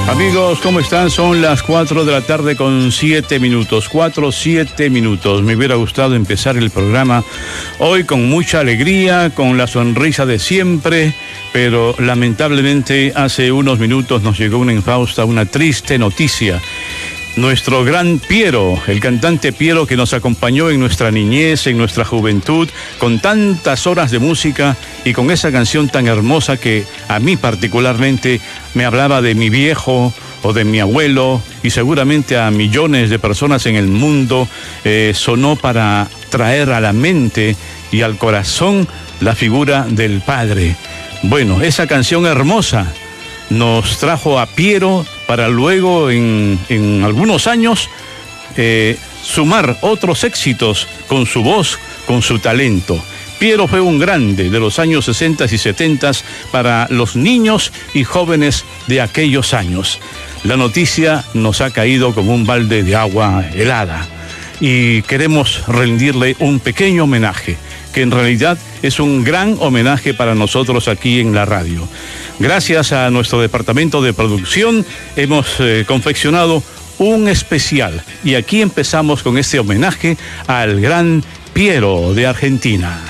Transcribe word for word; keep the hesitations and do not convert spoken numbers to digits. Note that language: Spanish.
Amigos, ¿cómo están? Son las cuatro de la tarde con siete minutos. cuatro, siete minutos. Me hubiera gustado empezar el programa hoy con mucha alegría, con la sonrisa de siempre, pero lamentablemente hace unos minutos nos llegó una infausta, una triste noticia. Nuestro gran Piero, el cantante Piero que nos acompañó en nuestra niñez, en nuestra juventud, con tantas horas de música y con esa canción tan hermosa que a mí particularmente me hablaba de mi viejo o de mi abuelo y seguramente a millones de personas en el mundo, eh, sonó para traer a la mente y al corazón la figura del padre. Bueno, esa canción hermosa nos trajo a Piero para luego en, en algunos años eh, sumar otros éxitos con su voz, con su talento. Piero fue un grande de los años sesenta y setenta para los niños y jóvenes de aquellos años. La noticia nos ha caído como un balde de agua helada y queremos rendirle un pequeño homenaje, que en realidad es un gran homenaje para nosotros aquí en la radio. Gracias a nuestro departamento de producción hemos eh, confeccionado un especial y aquí empezamos con este homenaje al gran Piero de Argentina.